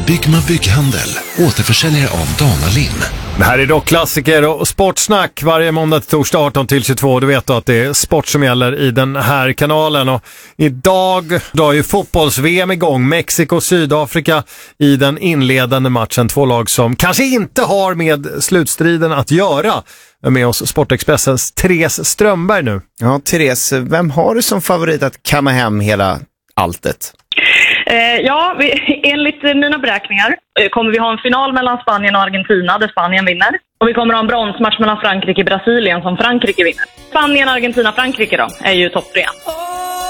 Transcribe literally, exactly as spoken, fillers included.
Byggma Bygghandel, återförsäljare av Dana Lim. Det här är dock klassiker och sportsnack varje måndag till torsdag arton till tjugotvå. Du vet då att det är sport som gäller i den här kanalen. Och idag drar ju fotbolls-V M igång. Mexiko och Sydafrika i den inledande matchen. Två lag som kanske inte har med slutstriden att göra. Med oss Sportexpressens Therese Strömberg nu. Ja, Therese, vem har du som favorit att kamma hem hela alltet? Eh, ja, vi, enligt mina beräkningar eh, kommer vi ha en final mellan Spanien och Argentina där Spanien vinner. Och vi kommer ha en bronsmatch mellan Frankrike och Brasilien som Frankrike vinner. Spanien, Argentina, Frankrike då är ju topp tre.